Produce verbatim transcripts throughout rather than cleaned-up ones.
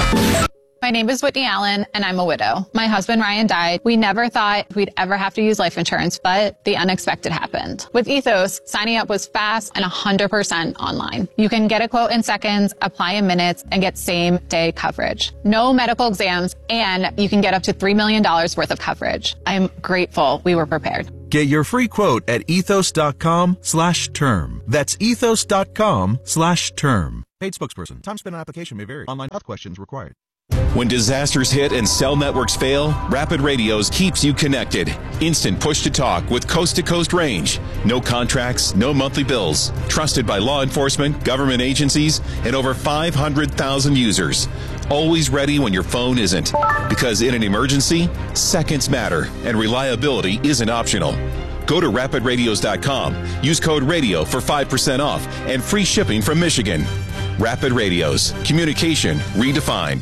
My name is Whitney Allen, and I'm a widow. My husband, Ryan, died. We never thought we'd ever have to use life insurance, but the unexpected happened. With Ethos, signing up was fast and one hundred percent online. You can get a quote in seconds, apply in minutes, and get same-day coverage. No medical exams, and you can get up to three million dollars worth of coverage. I'm grateful we were prepared. Get your free quote at ethos.com slash term. That's ethos.com slash term. Paid spokesperson. Time spent on application may vary. Online health questions required. When disasters hit and cell networks fail, Rapid Radios keeps you connected. Instant push-to-talk with coast-to-coast range. No contracts, no monthly bills. Trusted by law enforcement, government agencies, and over five hundred thousand users. Always ready when your phone isn't. Because in an emergency, seconds matter, and reliability isn't optional. Go to rapid radios dot com. Use code RADIO for five percent off and free shipping from Michigan. Rapid Radios. Communication redefined.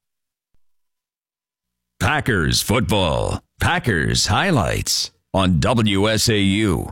Packers football. Packers highlights on W S A U.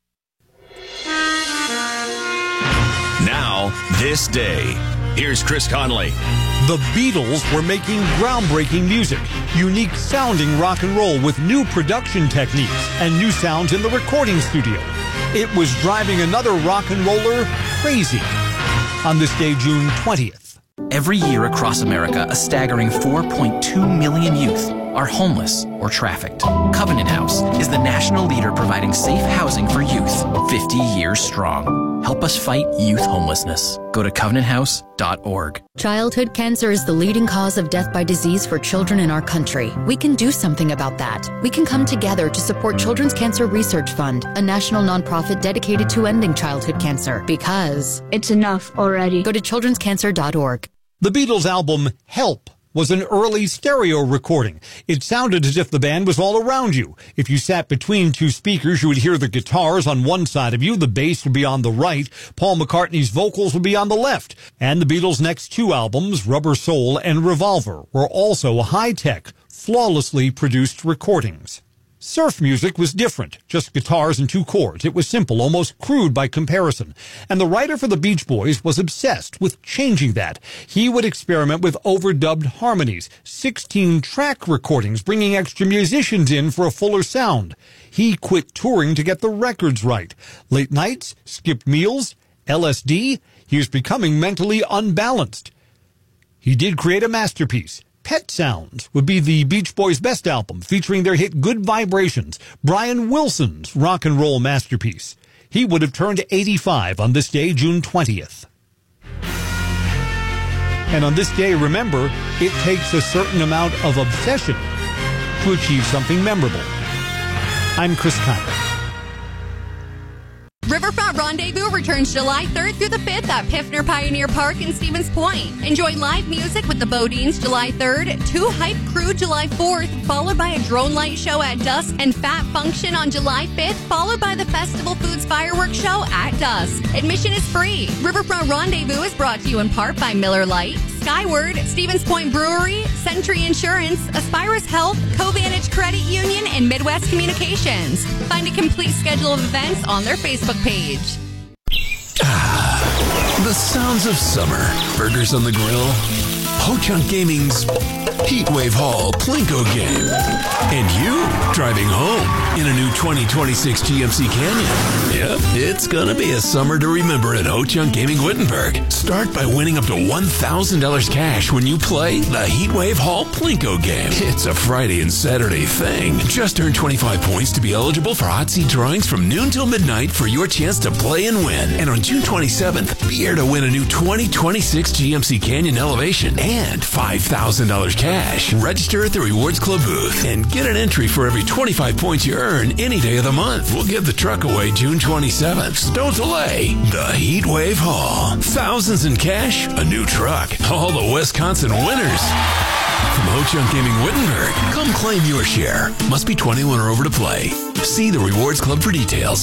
Now, this day. Here's Chris Conley. The Beatles were making groundbreaking music, unique sounding rock and roll with new production techniques and new sounds in the recording studio. It was driving another rock and roller crazy. On this day, June twentieth. Every year across America, a staggering four point two million youth are homeless or trafficked. Covenant House is the national leader providing safe housing for youth, fifty years strong. Help us fight youth homelessness. Go to covenant house dot org. Childhood cancer is the leading cause of death by disease for children in our country. We can do something about that. We can come together to support Children's Cancer Research Fund, a national nonprofit dedicated to ending childhood cancer, because it's enough already. Go to children's cancer dot org. The Beatles' album Help was an early stereo recording. It sounded as if the band was all around you. If you sat between two speakers, you would hear the guitars on one side of you, the bass would be on the right, Paul McCartney's vocals would be on the left. And the Beatles' next two albums, Rubber Soul and Revolver, were also high-tech, flawlessly produced recordings. Surf music was different, just guitars and two chords. It was simple, almost crude by comparison. And the writer for the Beach Boys was obsessed with changing that. He would experiment with overdubbed harmonies, sixteen-track recordings, bringing extra musicians in for a fuller sound. He quit touring to get the records right. Late nights, skipped meals, L S D. He was becoming mentally unbalanced. He did create a masterpiece. Pet Sounds would be the Beach Boys' best album, featuring their hit Good Vibrations, Brian Wilson's rock and roll masterpiece. He would have turned eighty-five on this day, June twentieth. And on this day, remember, it takes a certain amount of obsession to achieve something memorable. I'm Chris Conley. Riverfront Rendezvous returns July third through the fifth at Piffner Pioneer Park in Stevens Point. Enjoy live music with the Bodines July third, Two Hype Crew July fourth, followed by a drone light show at dusk, and Fat Function on July fifth, followed by the Festival Foods Fireworks Show at dusk. Admission is free. Riverfront Rendezvous is brought to you in part by Miller Lite, Skyward, Stevens Point Brewery, Century Insurance, Aspirus Health, Covantage Credit Union, and Midwest Communications. Find a complete schedule of events on their Facebook page. Ah, the sounds of summer. Burgers on the grill. Ho-Chunk Gaming's Heatwave Hall Plinko game. And you driving home in a new twenty twenty-six G M C Canyon. Yep, it's gonna be a summer to remember at Ho-Chunk Gaming Wittenberg. Start by winning up to one thousand dollars cash when you play the Heatwave Hall Plinko game. It's a Friday and Saturday thing. Just earn twenty-five points to be eligible for hot seat drawings from noon till midnight for your chance to play and win. And on June twenty-seventh, be here to win a new twenty twenty-six G M C Canyon Elevation and five thousand dollars cash. Register at the Rewards Club booth and get an entry for every twenty-five points you earn any day of the month. We'll give the truck away June twenty-seventh. So don't delay. The Heatwave Hall. Thousands in cash, a new truck. All the Wisconsin winners. From Ho-Chunk Gaming Wittenberg, come claim your share. Must be twenty-one or over to play. See the Rewards Club for details.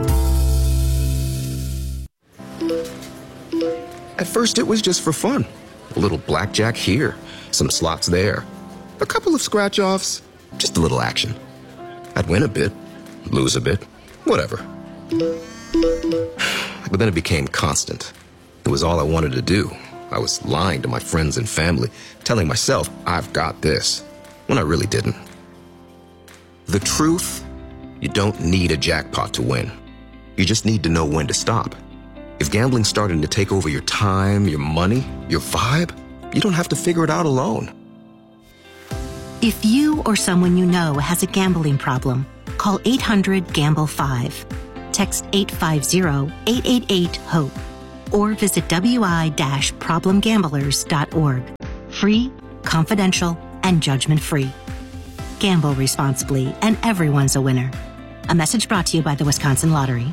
At first, it was just for fun. A little blackjack here, some slots there, a couple of scratch-offs, just a little action. I'd win a bit, lose a bit, whatever. But then it became constant. It was all I wanted to do, I was lying to my friends and family, telling myself I've got this, when I really didn't. The truth, you don't need a jackpot to win. You just need to know when to stop. If gambling's starting to take over your time, your money, your vibe, you don't have to figure it out alone. If you or someone you know has a gambling problem, call eight hundred gamble five. Text eight five zero, eight eight eight, HOPE or visit w i dash problem gamblers dot org. Free, confidential, and judgment-free. Gamble responsibly, and everyone's a winner. A message brought to you by the Wisconsin Lottery.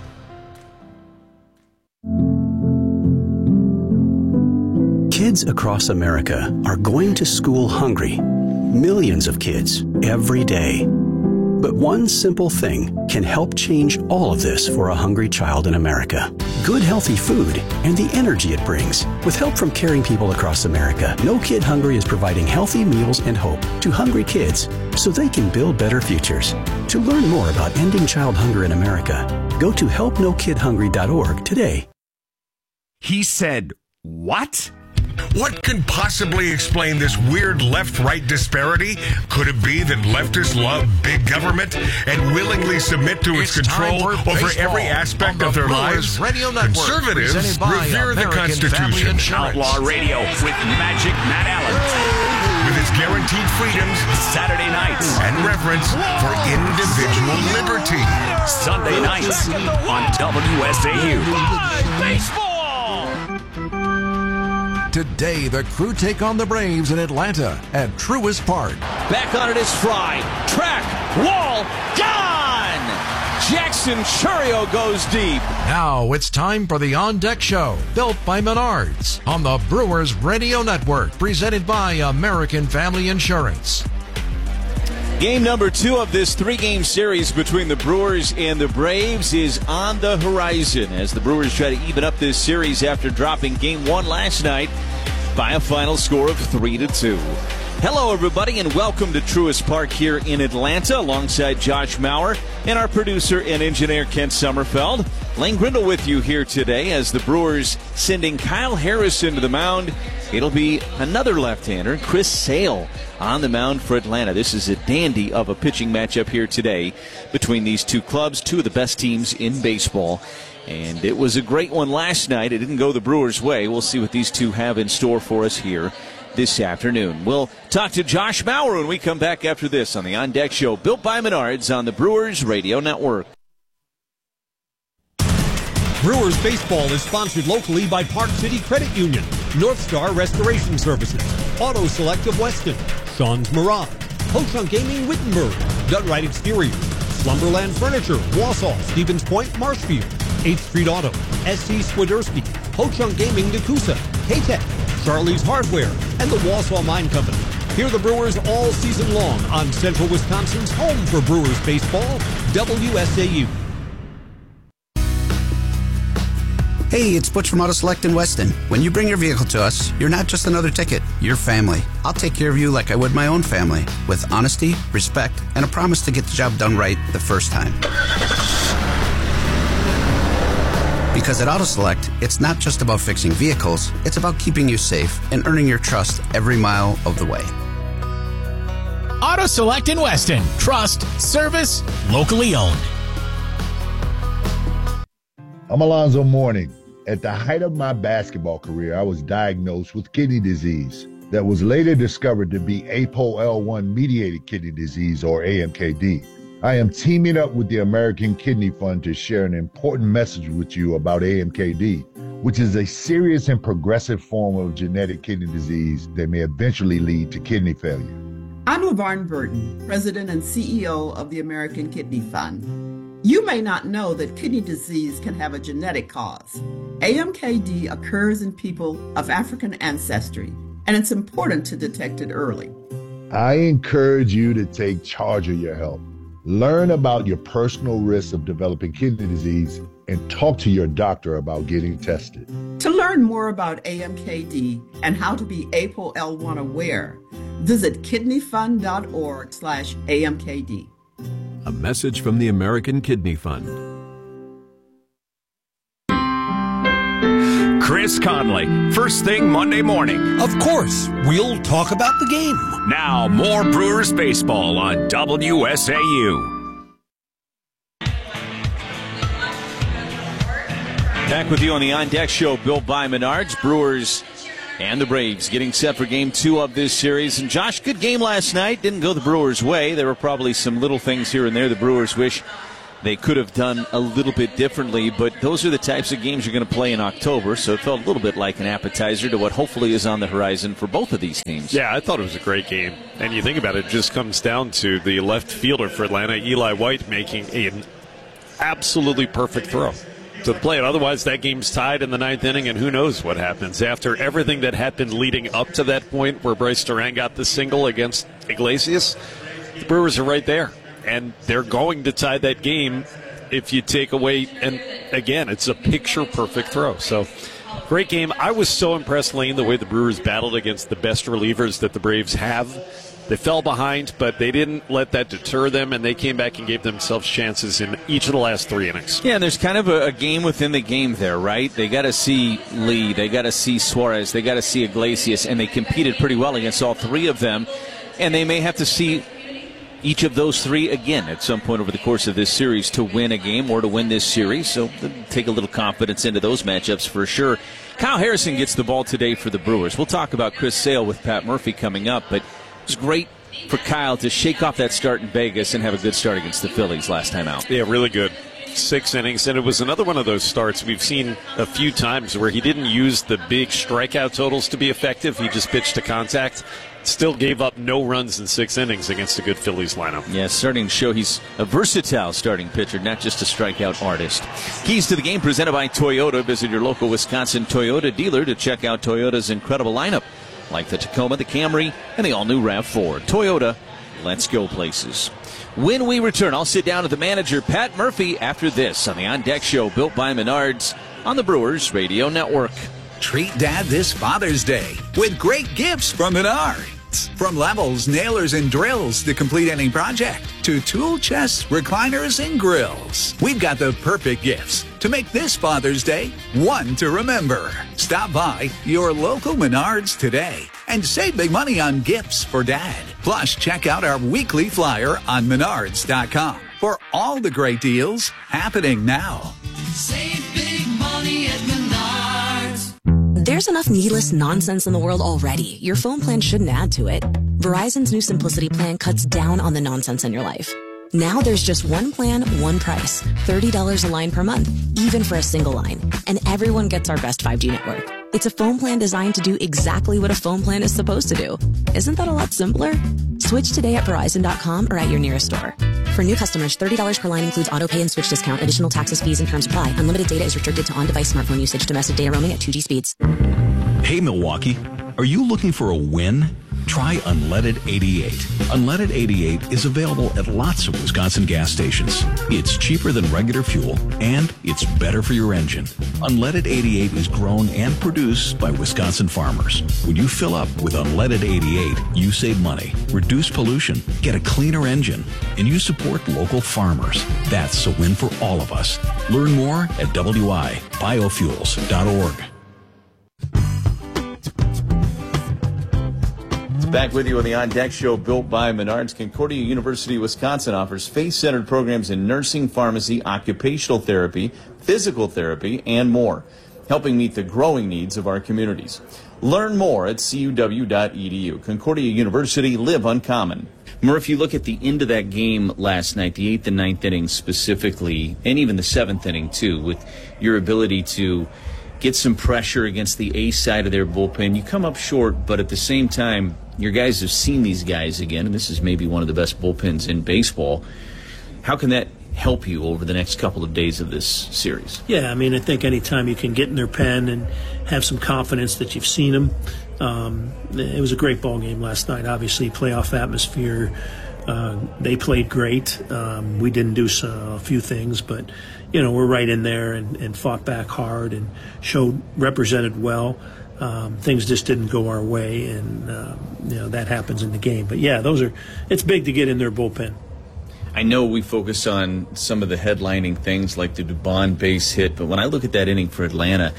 Kids across America are going to school hungry. Millions of kids every day. But one simple thing can help change all of this for a hungry child in America. Good, healthy food and the energy it brings. With help from caring people across America, No Kid Hungry is providing healthy meals and hope to hungry kids so they can build better futures. To learn more about ending child hunger in America, go to help no kid hungry dot org today. He said, what? What can possibly explain this weird left-right disparity? Could it be that leftists love big government and willingly submit to its, its control over every aspect of their lives? Conservatives revere the Constitution. Outlaw Radio with Magic Matt Allen. With its guaranteed freedoms, Saturday nights, and reverence for individual liberty. Sunday nights on W S A U. Baseball! Today, the Crew take on the Braves in Atlanta at Truist Park. Back on it is Fry. Track, wall, gone! Jackson Chourio goes deep. Now it's time for the On Deck Show, built by Menards, on the Brewers Radio Network, presented by American Family Insurance. Game number two of this three-game series between the Brewers and the Braves is on the horizon as the Brewers try to even up this series after dropping game one last night by a final score of three to two. Hello, everybody, and welcome to Truist Park here in Atlanta alongside Josh Maurer and our producer and engineer Kent Sommerfeld. Lane Grindle with you here today as the Brewers sending Kyle Harrison to the mound. It'll be another left-hander, Chris Sale, on the mound for Atlanta. This is a dandy of a pitching matchup here today between these two clubs, two of the best teams in baseball. And it was a great one last night. It didn't go the Brewers' way. We'll see what these two have in store for us here this afternoon. We'll talk to Josh Maurer when we come back after this on the On Deck Show, built by Menards on the Brewers Radio Network. Brewers baseball is sponsored locally by Park City Credit Union, North Star Restoration Services, Auto Select of Weston, Sean's Mirage, Ho-Chunk Gaming Wittenberg, Dunright Exteriors, Slumberland Furniture, Wausau, Stevens Point, Marshfield, eighth Street Auto, S C Swiderski, Ho-Chunk Gaming Nakusa, K-Tech, Charlie's Hardware, and the Wausau Mine Company. Hear the Brewers all season long on Central Wisconsin's home for Brewers baseball, W S A U. Hey, it's Butch from Auto Select in Weston. When you bring your vehicle to us, you're not just another ticket, you're family. I'll take care of you like I would my own family, with honesty, respect, and a promise to get the job done right the first time. Because at Auto Select, it's not just about fixing vehicles, it's about keeping you safe and earning your trust every mile of the way. Auto Select in Weston. Trust, service, locally owned. I'm Alonzo Mourning. At the height of my basketball career, I was diagnosed with kidney disease that was later discovered to be A P O L one mediated kidney disease, or A M K D. I am teaming up with the American Kidney Fund to share an important message with you about A M K D, which is a serious and progressive form of genetic kidney disease that may eventually lead to kidney failure. I'm LaVarn Burton, President and C E O of the American Kidney Fund. You may not know that kidney disease can have a genetic cause. A M K D occurs in people of African ancestry, and it's important to detect it early. I encourage you to take charge of your health. Learn about your personal risks of developing kidney disease and talk to your doctor about getting tested. To learn more about A M K D and how to be A P O L one aware, visit kidneyfund.org slash AMKD. A message from the American Kidney Fund. Chris Conley. First thing Monday morning. Of course, we'll talk about the game. Now, more Brewers baseball on W S A U. Back with you on the On Deck Show, built by Menards. Brewers and the Braves getting set for game two of this series. And Josh, good game last night. Didn't go the Brewers' way. There were probably some little things here and there the Brewers wish they could have done a little bit differently. But those are the types of games you're going to play in October. So it felt a little bit like an appetizer to what hopefully is on the horizon for both of these teams. Yeah, I thought it was a great game. And you think about it, it just comes down to the left fielder for Atlanta, Eli White, making an absolutely perfect throw to the plate. Otherwise, that game's tied in the ninth inning, and who knows what happens. After everything that happened leading up to that point where Bryce Duran got the single against Iglesias, the Brewers are right there. And they're going to tie that game if you take away, and again, it's a picture-perfect throw. So, great game. I was so impressed, Lane, the way the Brewers battled against the best relievers that the Braves have. They fell behind, but they didn't let that deter them, and they came back and gave themselves chances in each of the last three innings. Yeah, and there's kind of a, a game within the game there, right? They got to see Lee, they got to see Suarez, they got to see Iglesias, and they competed pretty well against all three of them, and they may have to see each of those three again at some point over the course of this series to win a game or to win this series, so take a little confidence into those matchups for sure. Kyle Harrison gets the ball today for the Brewers. We'll talk about Chris Sale with Pat Murphy coming up, but it was great for Kyle to shake off that start in Vegas and have a good start against the Phillies last time out. Yeah, really good. Six innings, and it was another one of those starts we've seen a few times where he didn't use the big strikeout totals to be effective. He just pitched to contact. Still gave up no runs in six innings against a good Phillies lineup. Yeah, starting to show he's a versatile starting pitcher, not just a strikeout artist. Keys to the game presented by Toyota. Visit your local Wisconsin Toyota dealer to check out Toyota's incredible lineup, like the Tacoma, the Camry, and the all-new RAV four. Toyota, let's go places. When we return, I'll sit down with the manager, Pat Murphy, after this on the On Deck Show, built by Menards on the Brewers Radio Network. Treat Dad this Father's Day with great gifts from Menards. From levels, nailers, and drills to complete any project, to tool chests, recliners, and grills. We've got the perfect gifts to make this Father's Day one to remember. Stop by your local Menards today and save big money on gifts for Dad. Plus, check out our weekly flyer on menards dot com for all the great deals happening now. Save big money at Menards. There's enough needless nonsense in the world already. Your phone plan shouldn't add to it. Verizon's new Simplicity plan cuts down on the nonsense in your life. Now there's just one plan, one price. thirty dollars a line per month, even for a single line. And everyone gets our best five G network. It's a phone plan designed to do exactly what a phone plan is supposed to do. Isn't that a lot simpler? Switch today at Verizon dot com or at your nearest store. For new customers, thirty dollars per line includes auto pay and switch discount. Additional taxes, fees, and terms apply. Unlimited data is restricted to on-device smartphone usage. Domestic data roaming at two G speeds. Hey, Milwaukee, are you looking for a win? Try Unleaded eighty-eight. Unleaded eighty-eight is available at lots of Wisconsin gas stations. It's cheaper than regular fuel, and it's better for your engine. Unleaded eighty-eight is grown and produced by Wisconsin farmers. When you fill up with Unleaded eighty-eight, you save money, reduce pollution, get a cleaner engine, and you support local farmers. That's a win for all of us. Learn more at W I biofuels dot org. Back with you on the On Deck Show, built by Menards. Concordia University, Wisconsin offers faith-centered programs in nursing, pharmacy, occupational therapy, physical therapy, and more, helping meet the growing needs of our communities. Learn more at C U W dot E D U. Concordia University, live uncommon. Murph, you look at the end of that game last night, the eighth and ninth innings specifically, and even the seventh inning too, with your ability to get some pressure against the ace side of their bullpen. You come up short, but at the same time, your guys have seen these guys again, and this is maybe one of the best bullpens in baseball. How can that help you over the next couple of days of this series? Yeah, I mean, I think anytime you can get in their pen and have some confidence that you've seen them. Um, it was a great ball game last night. Obviously, playoff atmosphere. Uh, they played great. Um, we didn't do so, a few things, but you know we're right in there and, and fought back hard and showed represented well. Um, things just didn't go our way, and um, you know that happens in the game. But yeah, those are. It's big to get in their bullpen. I know we focus on some of the headlining things like the Dubon base hit, but when I look at that inning for Atlanta,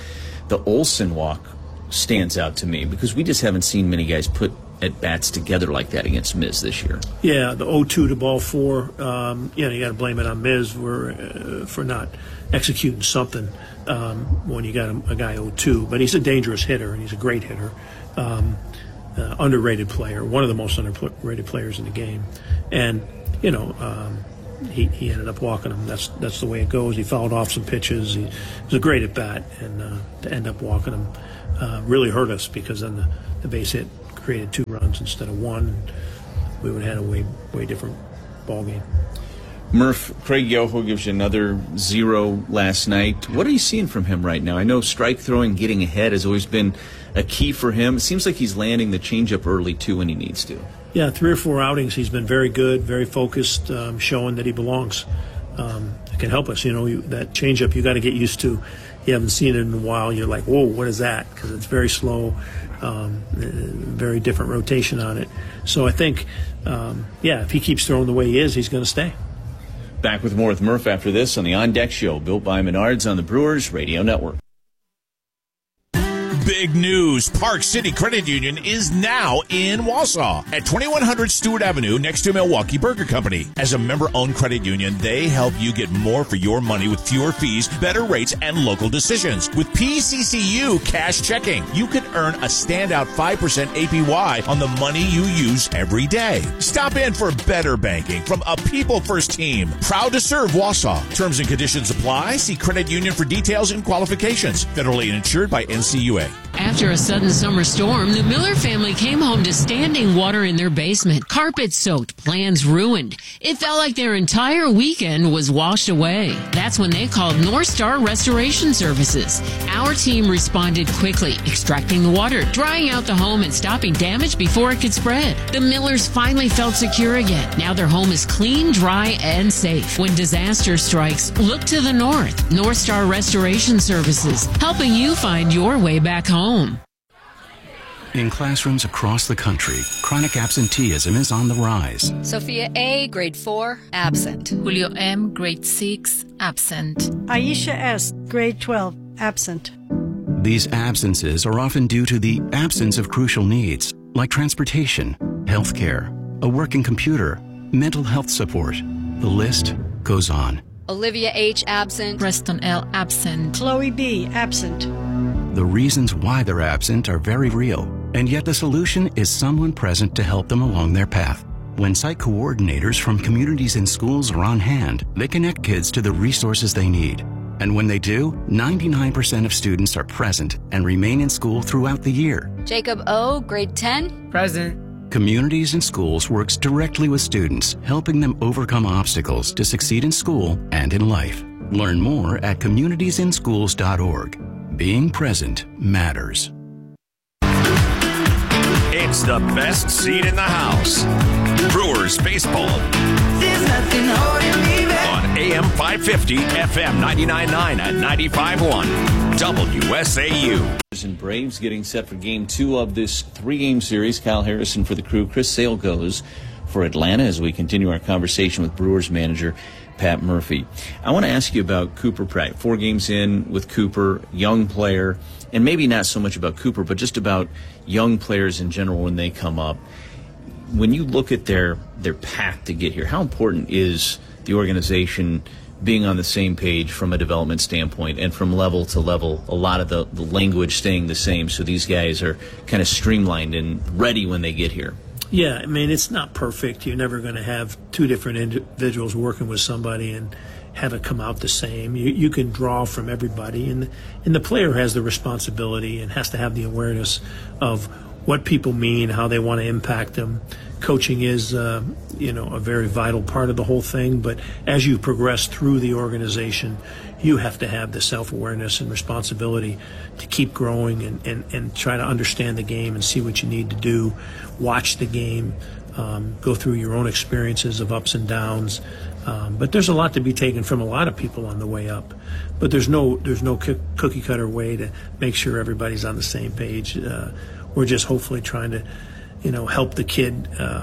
the Olsen walk stands out to me because we just haven't seen many guys put at bats together like that against Miz this year. Yeah, the oh two to ball four, um, you know, you got to blame it on Miz for, uh, for not executing something um, when you got a, a guy oh two. But he's a dangerous hitter, and he's a great hitter. Um, uh, underrated player, one of the most underrated players in the game. And, you know, um, he, he ended up walking him. That's that's the way it goes. He fouled off some pitches. He, he was a great at bat, and uh, to end up walking him uh, really hurt us because then the, the base hit created two runs instead of one. We would have had a way way different ball game. Murph, Craig Yoho gives you another zero last night. What are you seeing from him right now? I know strike throwing, getting ahead has always been a key for him. It seems like he's landing the changeup early too when he needs to. Yeah, three or four outings he's been very good, very focused, um, showing that he belongs. Um, it can help us, you know, you, that changeup you got to get used to. You haven't seen it in a while. You're like, whoa, what is that? Because it's very slow, um, very different rotation on it. So I think, um, yeah, if he keeps throwing the way he is, he's going to stay. Back with more with Murph after this on the On Deck Show, built by Menards on the Brewers Radio Network. Big news. Park City Credit Union is now in Wausau at twenty-one hundred Stewart Avenue next to Milwaukee Burger Company. As a member-owned credit union, they help you get more for your money with fewer fees, better rates, and local decisions. With P C C U Cash Checking, you can earn a standout five percent A P Y on the money you use every day. Stop in for better banking from a people-first team. Proud to serve Wausau. Terms and conditions apply. See Credit Union for details and qualifications. Federally insured by N C U A. After a sudden summer storm, the Miller family came home to standing water in their basement. Carpet soaked, plans ruined. It felt like their entire weekend was washed away. That's when they called North Star Restoration Services. Our team responded quickly, extracting the water, drying out the home, and stopping damage before it could spread. The Millers finally felt secure again. Now their home is clean, dry, and safe. When disaster strikes, look to the north. North Star Restoration Services, helping you find your way back home. In classrooms across the country, chronic absenteeism is on the rise. Sophia A., grade four, absent. Julio M., grade six, absent. Aisha S., grade twelve, absent. These absences are often due to the absence of crucial needs, like transportation, health care, a working computer, mental health support. The list goes on. Olivia H., absent. Preston L., absent. Chloe B., absent. The reasons why they're absent are very real, and yet the solution is someone present to help them along their path. When site coordinators from communities and schools are on hand, they connect kids to the resources they need. And when they do, ninety-nine percent of students are present and remain in school throughout the year. Jacob O., grade ten, present. Communities and Schools works directly with students, helping them overcome obstacles to succeed in school and in life. Learn more at communities in schools dot org. Being present matters. It's the best seat in the house. Brewers baseball. There's nothing holding me back. On A M five fifty, F M ninety-nine point nine at ninety-five point one. W S A U. And Braves getting set for game two of this three-game series. Kyle Harrison for the Crew. Chris Sale goes for Atlanta as we continue our conversation with Brewers manager Pat Murphy. I want to ask you about Cooper Pratt. Four games in with Cooper, young player, and maybe not so much about Cooper, but just about young players in general when they come up. When you look at their their path to get here, how important is the organization being on the same page from a development standpoint and from level to level, a lot of the, the language staying the same so these guys are kind of streamlined and ready when they get here? Yeah, I mean, it's not perfect. You're never going to have two different individuals working with somebody and have it come out the same. You you can draw from everybody, and, and the player has the responsibility and has to have the awareness of what people mean, how they want to impact them. Coaching is, uh, you know, a very vital part of the whole thing, but as you progress through the organization, you have to have the self-awareness and responsibility to keep growing and, and, and try to understand the game and see what you need to do, watch the game, um, go through your own experiences of ups and downs. Um, but there's a lot to be taken from a lot of people on the way up. But there's no there's no cookie-cutter way to make sure everybody's on the same page. Uh, we're just hopefully trying to, you know, help the kid um,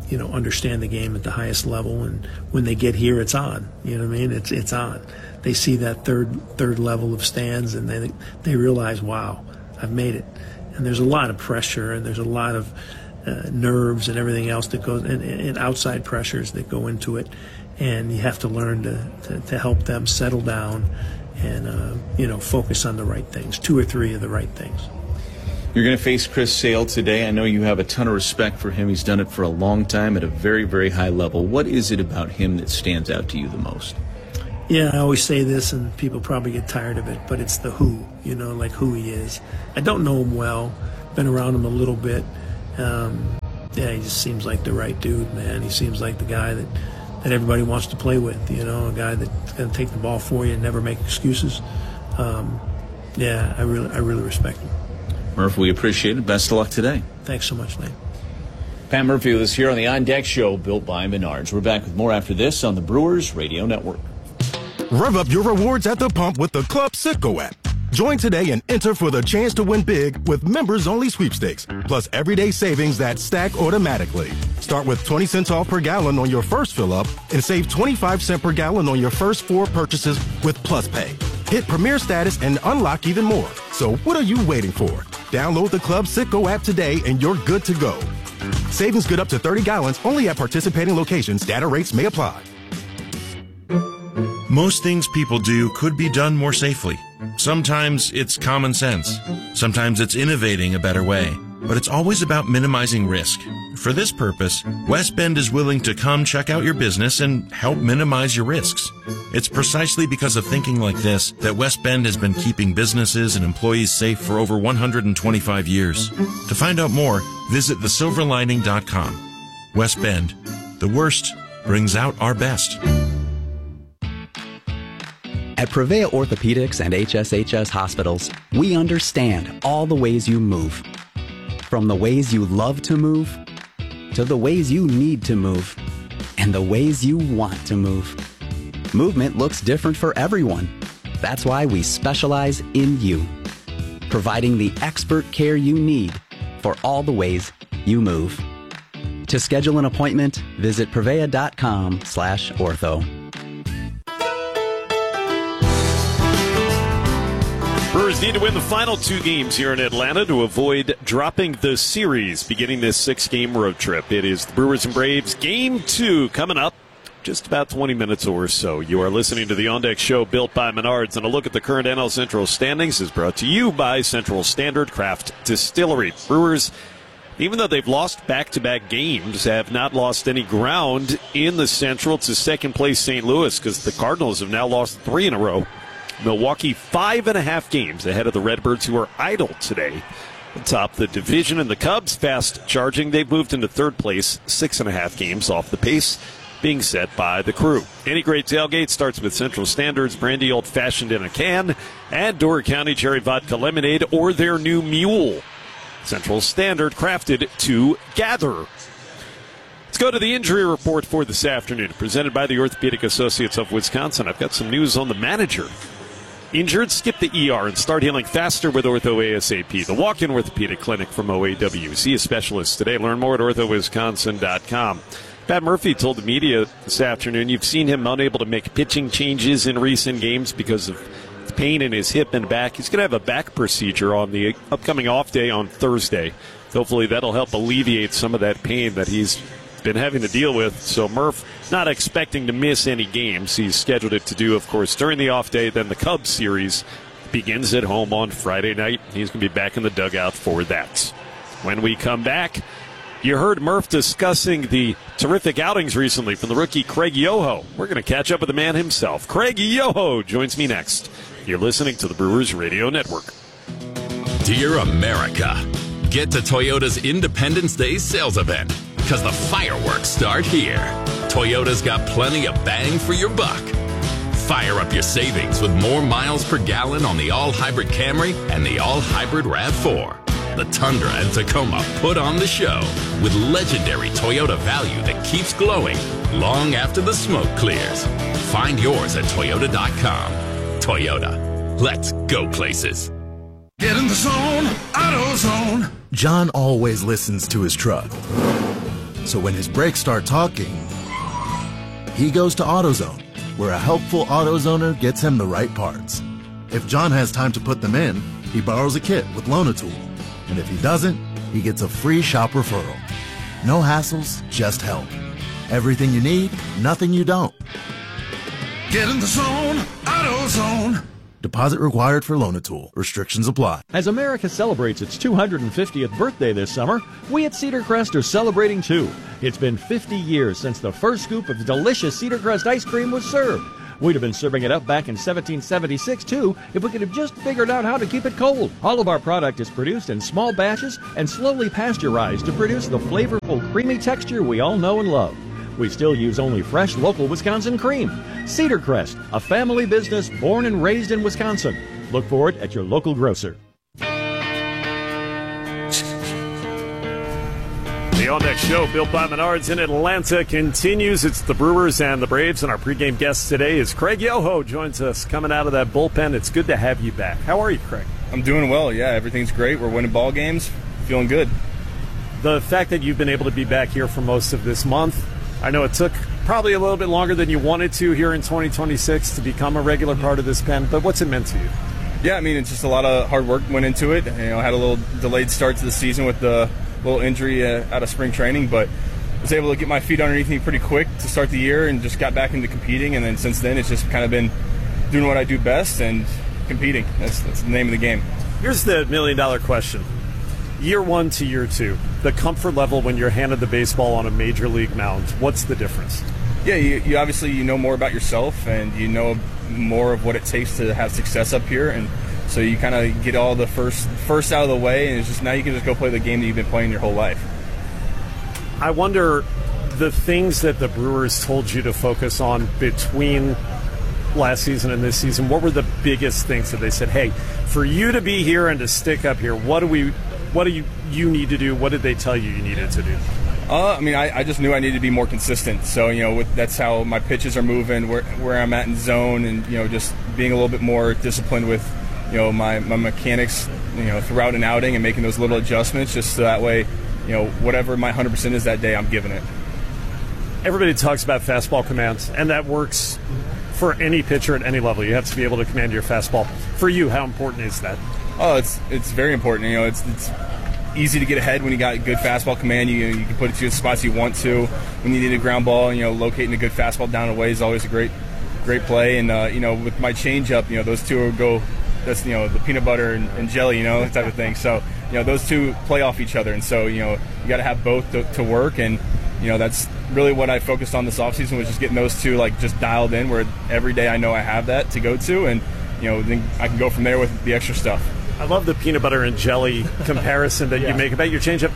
you know, understand the game at the highest level. And when they get here, it's on. You know what I mean? It's it's on. They see that third third level of stands, and they they realize, wow, I've made it. And there's a lot of pressure, and there's a lot of uh, nerves and everything else that goes, and, and outside pressures that go into it. And you have to learn to, to, to help them settle down and, uh, you know, focus on the right things, two or three of the right things. You're going to face Chris Sale today. I know you have a ton of respect for him. He's done it for a long time at a very, very high level. What is it about him that stands out to you the most? Yeah, I always say this, and people probably get tired of it, but it's the who, you know, like who he is. I don't know him well, been around him a little bit. Um, yeah, he just seems like the right dude, man. He seems like the guy that, that everybody wants to play with, you know, a guy that's going to take the ball for you and never make excuses. Um, yeah, I really, I really respect him. Murph, we appreciate it. Best of luck today. Thanks so much, Lane. Pat Murphy with us here on the On Deck Show, built by Menards. We're back with more after this on the Brewers Radio Network. Rev up your rewards at the pump with the Club Citgo app. Join today and enter for the chance to win big with members-only sweepstakes, plus everyday savings that stack automatically. Start with twenty cents off per gallon on your first fill-up and save twenty-five cents per gallon on your first four purchases with Plus Pay. Hit Premier status and unlock even more. So what are you waiting for? Download the Club Citgo app today and you're good to go. Savings good up to thirty gallons only at participating locations. Data rates may apply. Most things people do could be done more safely. Sometimes it's common sense. Sometimes it's innovating a better way. But it's always about minimizing risk. For this purpose, West Bend is willing to come check out your business and help minimize your risks. It's precisely because of thinking like this that West Bend has been keeping businesses and employees safe for over one hundred twenty-five years. To find out more, visit the silver lining dot com. West Bend, the worst brings out our best. At Prevea Orthopedics and H S H S Hospitals, we understand all the ways you move. From the ways you love to move, to the ways you need to move, and the ways you want to move. Movement looks different for everyone. That's why we specialize in you, providing the expert care you need for all the ways you move. To schedule an appointment, visit prevea.com slash ortho. Brewers need to win the final two games here in Atlanta to avoid dropping the series beginning this six-game road trip. It is the Brewers and Braves Game two coming up just about twenty minutes or so. You are listening to the On Deck Show built by Menards, and a look at the current N L Central standings is brought to you by Central Standard Craft Distillery. Brewers, even though they've lost back-to-back games, have not lost any ground in the Central to second-place Saint Louis because the Cardinals have now lost three in a row. Milwaukee five and a half games ahead of the Redbirds, who are idle today atop the division. And the Cubs fast charging. They've moved into third place, six and a half games off the pace being set by the Crew. Any great tailgate starts with Central Standard's brandy old-fashioned in a can and Door County Cherry Vodka Lemonade or their new Mule. Central Standard, crafted to gather. Let's go to the injury report for this afternoon, presented by the Orthopedic Associates of Wisconsin. I've got some news on the manager. Injured, skip the E R and start healing faster with Ortho ASAP, the walk-in orthopedic clinic from O A W. See a specialist today. Learn more at ortho wisconsin dot com. Pat Murphy told the media this afternoon you've seen him unable to make pitching changes in recent games because of pain in his hip and back. He's going to have a back procedure on the upcoming off day on Thursday. Hopefully that'll help alleviate some of that pain that he's been having to deal with. So Murph not expecting to miss any games. He's scheduled it to do, of course, during the off day. Then the Cubs series begins at home on Friday night. He's going to be back in the dugout for that. When we come back, you heard Murph discussing the terrific outings recently from the rookie Craig Yoho. We're going to catch up with the man himself. Craig Yoho joins me next. You're listening to the Brewers Radio Network. Dear America, get to Toyota's Independence Day sales event, because the fireworks start here. Toyota's got plenty of bang for your buck. Fire up your savings with more miles per gallon on the all-hybrid Camry and the all-hybrid RAV four. The Tundra and Tacoma put on the show with legendary Toyota value that keeps glowing long after the smoke clears. Find yours at toyota dot com. Toyota, let's go places. Get in the zone, AutoZone. John always listens to his truck. So when his brakes start talking, he goes to AutoZone, where a helpful AutoZoner gets him the right parts. If John has time to put them in, he borrows a kit with Loan-A-Tool. And if he doesn't, he gets a free shop referral. No hassles, just help. Everything you need, nothing you don't. Get in the zone, AutoZone. Deposit required for Loan-A-Tool. Restrictions apply. As America celebrates its two hundred fiftieth birthday this summer, we at Cedar Crest are celebrating too. It's been fifty years since the first scoop of delicious Cedar Crest ice cream was served. We'd have been serving it up back in seventeen seventy-six, too, if we could have just figured out how to keep it cold. All of our product is produced in small batches and slowly pasteurized to produce the flavorful, creamy texture we all know and love. We still use only fresh, local Wisconsin cream. Cedar Crest, a family business born and raised in Wisconsin. Look for it at your local grocer. The On Deck Show, built by Menards in Atlanta, continues. It's the Brewers and the Braves, and our pregame guest today is Craig Yoho. Joins us coming out of that bullpen. It's good to have you back. How are you, Craig? I'm doing well. Yeah, everything's great. We're winning ball games. Feeling good. The fact that you've been able to be back here for most of this month, I know it took probably a little bit longer than you wanted to here in twenty twenty-six to become a regular part of this pen, but what's it meant to you? Yeah, I mean, it's just a lot of hard work went into it. You know, I had a little delayed start to the season with the little injury uh, out of spring training, but was able to get my feet underneath me pretty quick to start the year and just got back into competing, and then since then it's just kind of been doing what I do best and competing. That's, that's the name of the game. Here's the million dollar question. Year one to year two, the comfort level when you're handed the baseball on a major league mound, what's the difference? Yeah, you, you obviously you know more about yourself and you know more of what it takes to have success up here, and so you kind of get all the first first out of the way, and it's just now you can just go play the game that you've been playing your whole life. I wonder the things that the Brewers told you to focus on between last season and this season. What were the biggest things that they said, hey, for you to be here and to stick up here, what do we what do you you need to do? What did they tell you you needed to do? Uh, I mean, I, I just knew I needed to be more consistent. So, you know, with, that's how my pitches are moving, where where I'm at in zone, and, you know, just being a little bit more disciplined with, you know, my, my mechanics, you know, throughout an outing and making those little adjustments just so that way, you know, whatever my one hundred percent is that day, I'm giving it. Everybody talks about fastball command, and that works for any pitcher at any level. You have to be able to command your fastball. For you, how important is that? Oh, it's it's very important. You know, it's it's easy to get ahead when you got good fastball command. You you can put it to the spots you want to. When you need a ground ball, you know, locating a good fastball down away is always a great great play. And uh, you know, with my changeup, you know, those two will go. That's, you know, the peanut butter and, and jelly, you know, type of thing. So, you know, those two play off each other, and so, you know, you got to have both to, to work. And, you know, that's really what I focused on this offseason, was just getting those two like just dialed in, where every day I know I have that to go to, and, you know, then I can go from there with the extra stuff. I love the peanut butter and jelly comparison that yeah. you make about your changeup.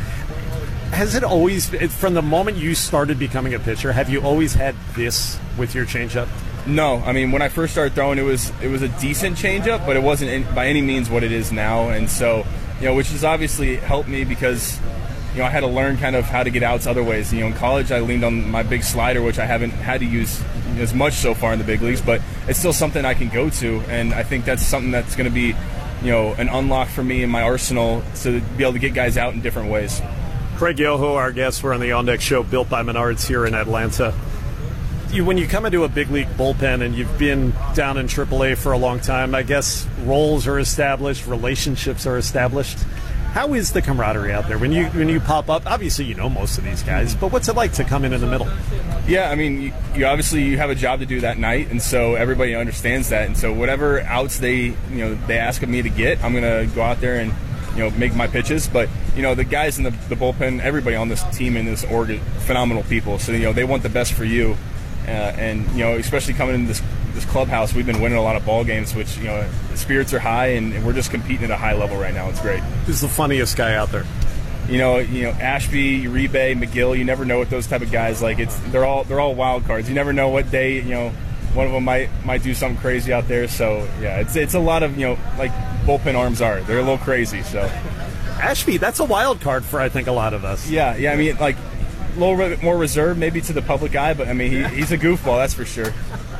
Has it always, from the moment you started becoming a pitcher, have you always had this with your changeup? No, I mean, when I first started throwing, it was it was a decent changeup, but it wasn't in, by any means what it is now. And so, you know, which has obviously helped me because, you know, I had to learn kind of how to get outs other ways. You know, in college, I leaned on my big slider, which I haven't had to use as much so far in the big leagues, but it's still something I can go to, and I think that's something that's going to be, you know, an unlock for me in my arsenal to be able to get guys out in different ways. Craig Yoho, our guest. We're on the On Deck Show, built by Menards here in Atlanta. You, when you come into a big league bullpen and you've been down in triple A for a long time, I guess roles are established, relationships are established. How is the camaraderie out there when you when you pop up? Obviously, you know most of these guys, but what's it like to come in in the middle? Yeah, I mean, you, you obviously you have a job to do that night, and so everybody understands that. And so whatever outs they you know they ask of me to get, I'm gonna go out there and, you know, make my pitches. But, you know, the guys in the, the bullpen, everybody on this team in this org, phenomenal people. So, you know, they want the best for you. Uh, and, you know, especially coming into this this clubhouse, we've been winning a lot of ball games, which, you know, the spirits are high, and, and we're just competing at a high level right now. It's great. Who's the funniest guy out there? You know, you know, Ashby, Uribe, McGill. You never know with those type of guys. Like, it's they're all they're all wild cards. You never know what day, you know, one of them might might do something crazy out there. So yeah, it's it's a lot of, you know, like bullpen arms are. They're a little crazy. So Ashby, that's a wild card for I think a lot of us. Yeah, yeah. I mean, like, a little bit more reserved maybe to the public eye, but I mean, he, he's a goofball, that's for sure.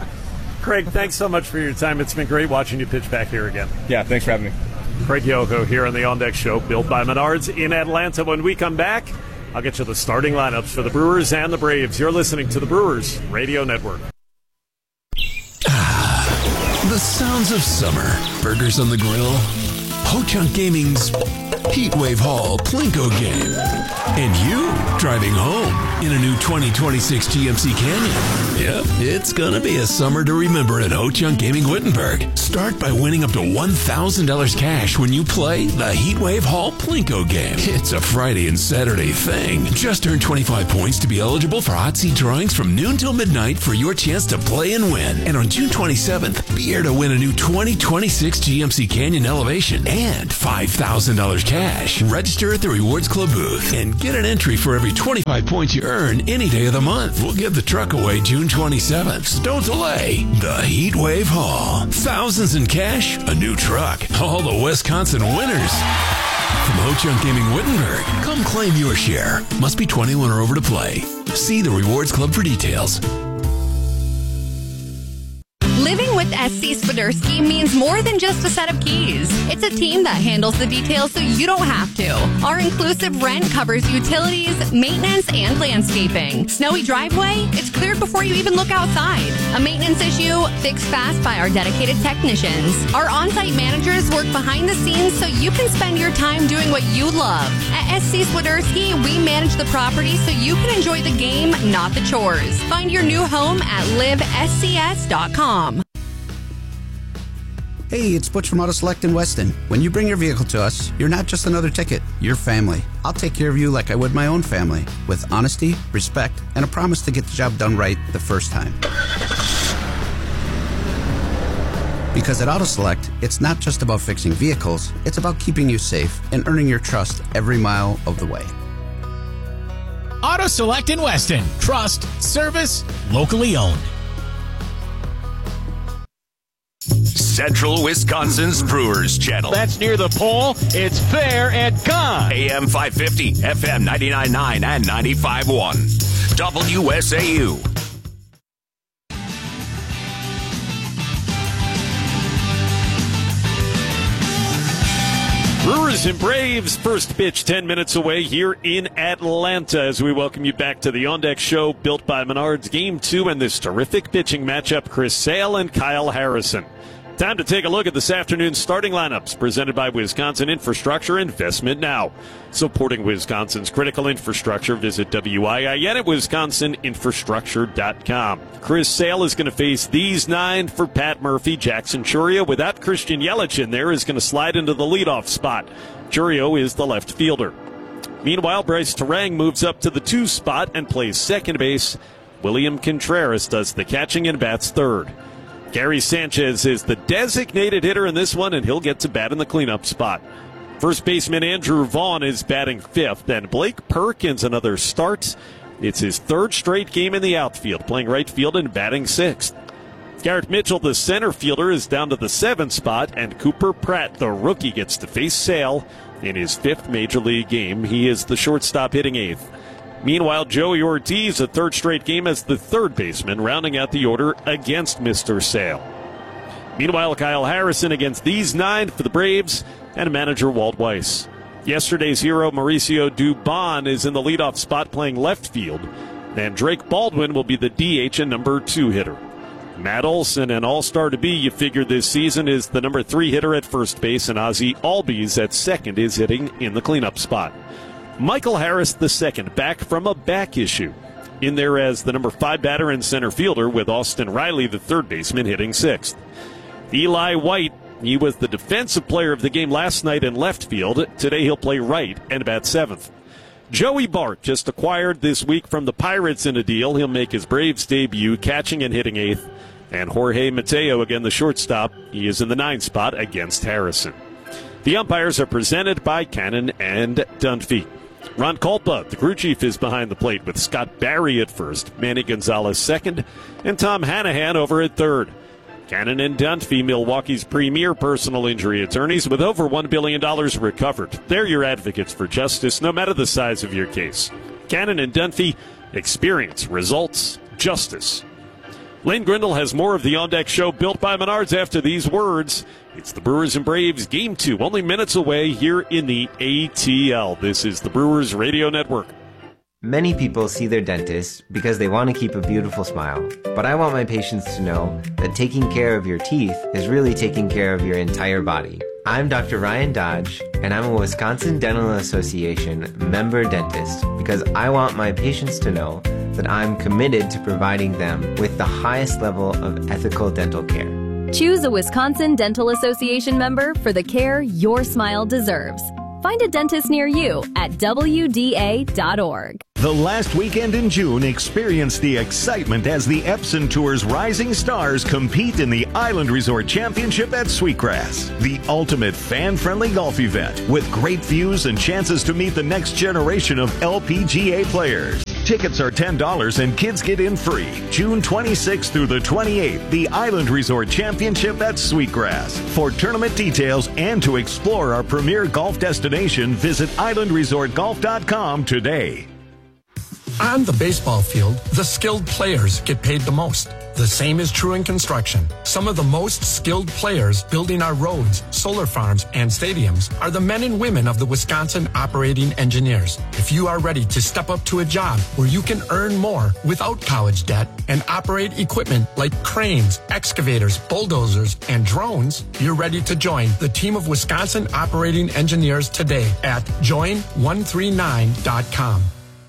Craig, thanks so much for your time. It's been great watching you pitch back here again. Yeah, thanks for having me. Craig Yoho here on the On Deck Show, built by Menards in Atlanta. When we come back, I'll get you the starting lineups for the Brewers and the Braves. You're listening to the Brewers Radio Network. Ah, the sounds of summer. Burgers on the grill. Ho-Chunk Gaming's Heatwave Hall Plinko game. And you driving home in a new twenty twenty-six G M C Canyon. Yep, it's gonna be a summer to remember at Ho-Chunk Gaming Wittenberg. Start by winning up to one thousand dollars cash when you play the Heatwave Hall Plinko game. It's a Friday and Saturday thing. Just earn twenty-five points to be eligible for hot seat drawings from noon till midnight for your chance to play and win. And on June twenty-seventh, be here to win a new twenty twenty-six G M C Canyon Elevation and five thousand dollars cash. Register at the Rewards Club booth and get an entry for every twenty-five points you earn any day of the month. We'll give the truck away June twenty-seventh. So don't delay. The Heatwave Hall. Thousands in cash, a new truck. All the Wisconsin winners. From Ho-Chunk Gaming Wittenberg, come claim your share. Must be twenty-one or over to play. See the Rewards Club for details. Living with S C Swiderski means more than just a set of keys. It's a team that handles the details so you don't have to. Our inclusive rent covers utilities, maintenance, and landscaping. Snowy driveway? It's cleared before you even look outside. A maintenance issue? Fixed fast by our dedicated technicians. Our on-site managers work behind the scenes so you can spend your time doing what you love. At S C Swiderski, we manage the property so you can enjoy the game, not the chores. Find your new home at live s c s dot com. Hey, it's Butch from Auto Select in Weston. When you bring your vehicle to us, you're not just another ticket, you're family. I'll take care of you like I would my own family, with honesty, respect, and a promise to get the job done right the first time. Because at Auto Select, it's not just about fixing vehicles, it's about keeping you safe and earning your trust every mile of the way. Auto Select in Weston. Trust, service, locally owned. Central Wisconsin's Brewers Channel. That's near the pole. It's fair and gone. A M five fifty, F M ninety-nine point nine, and ninety-five point one. W S A U. Brewers and Braves, first pitch ten minutes away here in Atlanta as we welcome you back to the On Deck Show built by Menards. Game two and this terrific pitching matchup, Chris Sale and Kyle Harrison. Time to take a look at this afternoon's starting lineups presented by Wisconsin Infrastructure Investment Now. Supporting Wisconsin's critical infrastructure, visit W I I N at wisconsin infrastructure dot com. Chris Sale is going to face these nine for Pat Murphy. Jackson Churio, without Christian Yelich in there, is going to slide into the leadoff spot. Churio is the left fielder. Meanwhile, Bryce Terang moves up to the two spot and plays second base. William Contreras does the catching and bats third. Gary Sanchez is the designated hitter in this one, and he'll get to bat in the cleanup spot. First baseman Andrew Vaughn is batting fifth, and Blake Perkins another start. It's his third straight game in the outfield, playing right field and batting sixth. Garrett Mitchell, the center fielder, is down to the seventh spot, and Cooper Pratt, the rookie, gets to face Sale in his fifth major league game. He is the shortstop hitting eighth. Meanwhile, Joey Ortiz, a third straight game as the third baseman, rounding out the order against Mister Sale. Meanwhile, Kyle Harrison against these nine for the Braves and manager Walt Weiss. Yesterday's hero, Mauricio Dubon, is in the leadoff spot playing left field, and Drake Baldwin will be the D H and number two hitter. Matt Olson, an all-star to be, you figure this season, is the number three hitter at first base, and Ozzie Albies at second is hitting in the cleanup spot. Michael Harris the second, back from a back issue, in there as the number five batter and center fielder, with Austin Riley, the third baseman, hitting sixth. Eli White, he was the defensive player of the game last night in left field. Today he'll play right and bat seventh. Joey Bart, just acquired this week from the Pirates in a deal. He'll make his Braves debut, catching and hitting eighth. And Jorge Mateo, again the shortstop, he is in the ninth spot against Harrison. The umpires are presented by Cannon and Dunphy. Ron Kolpa, the crew chief, is behind the plate with Scott Barry at first, Manny Gonzalez second, and Tom Hanahan over at third. Cannon and Dunphy, Milwaukee's premier personal injury attorneys, with over one billion dollars recovered. They're your advocates for justice, no matter the size of your case. Cannon and Dunphy, experience, results, justice. Lane Grindle has more of the On Deck Show built by Menards after these words. It's the Brewers and Braves Game two, only minutes away here in the A T L. This is the Brewers Radio Network. Many people see their dentist because they want to keep a beautiful smile, but I want my patients to know that taking care of your teeth is really taking care of your entire body. I'm Doctor Ryan Dodge, and I'm a Wisconsin Dental Association member dentist because I want my patients to know that I'm committed to providing them with the highest level of ethical dental care. Choose a Wisconsin Dental Association member for the care your smile deserves. Find a dentist near you at W D A dot org. The last weekend in June, experience the excitement as the Epson Tour's rising stars compete in the Island Resort Championship at Sweetgrass, the ultimate fan-friendly golf event with great views and chances to meet the next generation of L P G A players. Tickets are ten dollars and kids get in free. June twenty-sixth through the twenty-eighth, the Island Resort Championship at Sweetgrass. For tournament details and to explore our premier golf destination, visit island resort golf dot com today. On the baseball field, the skilled players get paid the most. The same is true in construction. Some of the most skilled players building our roads, solar farms, and stadiums are the men and women of the Wisconsin Operating Engineers. If you are ready to step up to a job where you can earn more without college debt and operate equipment like cranes, excavators, bulldozers, and drones, you're ready to join the team of Wisconsin Operating Engineers today at join one three nine dot com.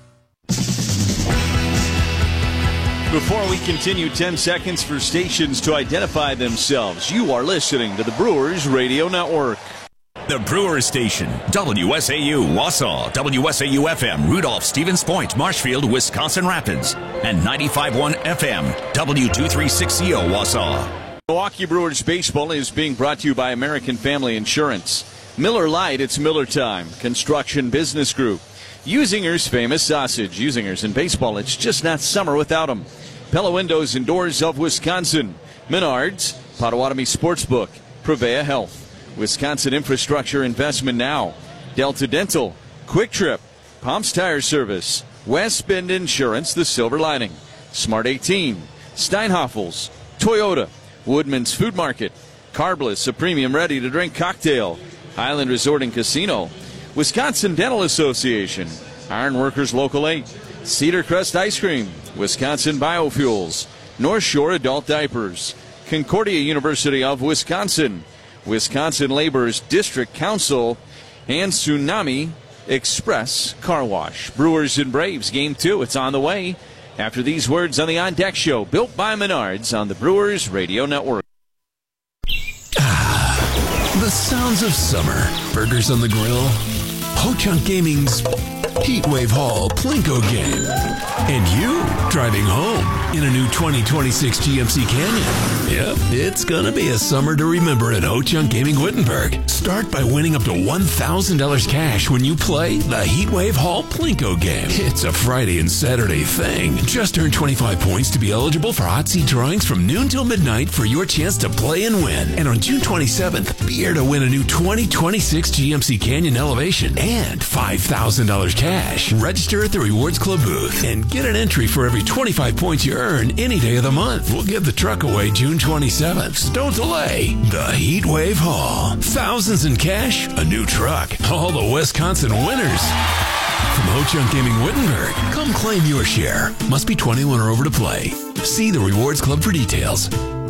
Before we continue, ten seconds for stations to identify themselves. You are listening to the Brewers Radio Network. The Brewers Station, W S A U, Wausau, W S A U F M, Rudolph, Stevens Point, Marshfield, Wisconsin Rapids, and ninety-five point one F M, W two thirty-six C O, Wausau. Milwaukee Brewers baseball is being brought to you by American Family Insurance. Miller Lite, it's Miller time. Construction Business Group. Usinger's famous sausage. Usinger's in baseball, it's just not summer without them. Pella Windows and Doors of Wisconsin. Menards, Potawatomi Sportsbook, Prevea Health, Wisconsin Infrastructure Investment Now, Delta Dental, Quick Trip, Palms Tire Service, West Bend Insurance, The Silver Lining, Smart eighteen, Steinhoffels, Toyota, Woodman's Food Market, Carbliss, a premium ready-to-drink cocktail, Highland Resort and Casino, Wisconsin Dental Association, Ironworkers Local eight, Cedar Crest Ice Cream, Wisconsin Biofuels, North Shore Adult Diapers, Concordia University of Wisconsin, Wisconsin Labor's District Council, and Tsunami Express Car Wash. Brewers and Braves, Game two, it's on the way. After these words on the On Deck Show, built by Menards on the Brewers Radio Network. Ah, the sounds of summer. Burgers on the grill. Ho-Chunk Gaming's Heatwave Hall Plinko game. And you driving home in a new twenty twenty-six G M C Canyon. Yep, it's gonna be a summer to remember at Ho-Chunk Gaming Wittenberg. Start by winning up to one thousand dollars cash when you play the Heatwave Hall Plinko game. It's a Friday and Saturday thing. Just earn twenty-five points to be eligible for hot seat drawings from noon till midnight for your chance to play and win. And on June twenty-seventh, be here to win a new twenty twenty-six G M C Canyon Elevation and five thousand dollars cash. Register at the Rewards Club booth and get an entry for every twenty-five points you earn any day of the month. We'll give the truck away June twenty-seventh. So don't delay. The Heatwave Hall. Thousands in cash, a new truck. All the Wisconsin winners. From Ho-Chunk Gaming Wittenberg, come claim your share. Must be twenty-one or over to play. See the Rewards Club for details.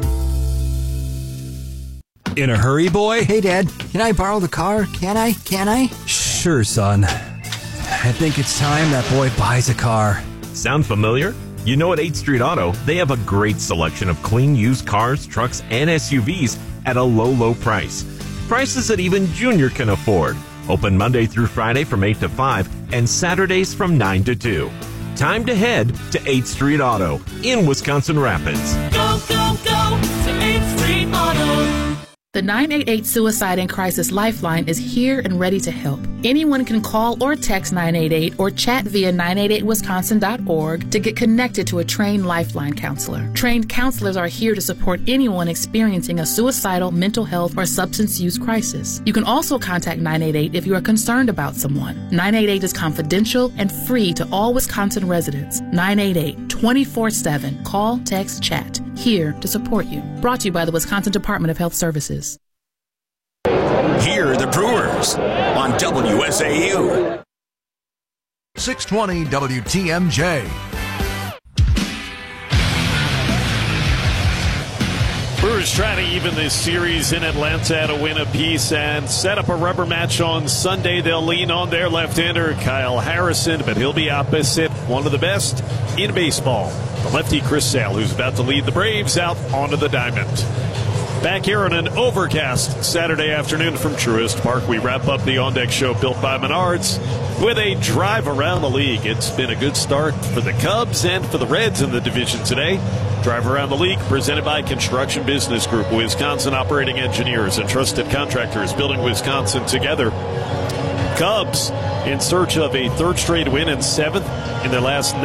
In a hurry, boy? Hey, Dad. Can I borrow the car? Can I? Can I? Sure, son. I think it's time that boy buys a car. Sound familiar? You know, at eighth Street Auto, they have a great selection of clean used cars, trucks, and S U Vs at a low, low price. Prices that even Junior can afford. Open Monday through Friday from eight to five and Saturdays from nine to two. Time to head to eighth Street Auto in Wisconsin Rapids. Go, go, go to eighth Street Auto. The nine eight eight Suicide and Crisis Lifeline is here and ready to help. Anyone can call or text nine eight eight or chat via nine eight eight wisconsin dot org to get connected to a trained Lifeline counselor. Trained counselors are here to support anyone experiencing a suicidal, mental health, or substance use crisis. You can also contact nine eight eight if you are concerned about someone. nine eight eight is confidential and free to all Wisconsin residents. nine eight eight, twenty-four seven. Call, text, chat. Here to support you. Brought to you by the Wisconsin Department of Health Services. Here are the Brewers on W S A U. six twenty W T M J. Brewers trying to even this series in Atlanta to win apiece and set up a rubber match on Sunday. They'll lean on their left-hander, Kyle Harrison, but he'll be opposite one of the best in baseball, the lefty Chris Sale, who's about to lead the Braves out onto the diamond. Back here on an overcast Saturday afternoon from Truist Park, we wrap up the On Deck Show built by Menards with a drive around the league. It's been a good start for the Cubs and for the Reds in the division today. Drive around the league presented by Construction Business Group, Wisconsin operating engineers and trusted contractors building Wisconsin together. Cubs in search of a third straight win and seventh in their last